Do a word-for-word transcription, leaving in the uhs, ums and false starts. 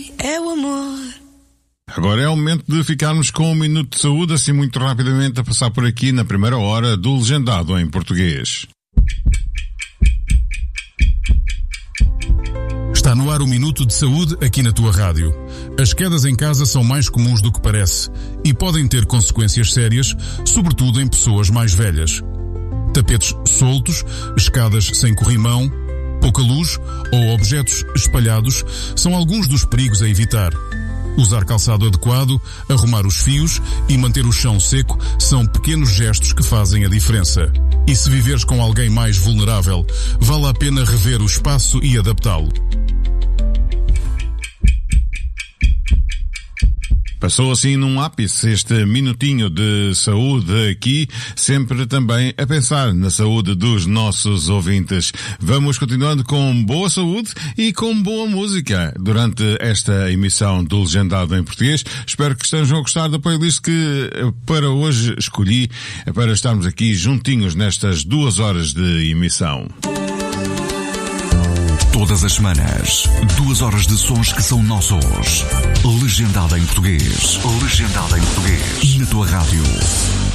aqui é o amor. Agora é o momento de ficarmos com um minuto de saúde, assim muito rapidamente a passar por aqui na primeira hora do Legendado em Português. Está no ar o Minuto de Saúde aqui na tua rádio. As quedas em casa são mais comuns do que parece e podem ter consequências sérias, sobretudo em pessoas mais velhas. Tapetes soltos, escadas sem corrimão, pouca luz ou objetos espalhados são alguns dos perigos a evitar. Usar calçado adequado, arrumar os fios e manter o chão seco são pequenos gestos que fazem a diferença. E se viveres com alguém mais vulnerável, vale a pena rever o espaço e adaptá-lo. Passou assim num ápice este minutinho de saúde aqui, sempre também a pensar na saúde dos nossos ouvintes. Vamos continuando com boa saúde e com boa música durante esta emissão do Legendado em Português. Espero que estejam a gostar da playlist que para hoje escolhi, para estarmos aqui juntinhos nestas duas horas de emissão. Todas as semanas, duas horas de sons que são nossos. Legendado em Português. Legendado em Português. Na tua rádio.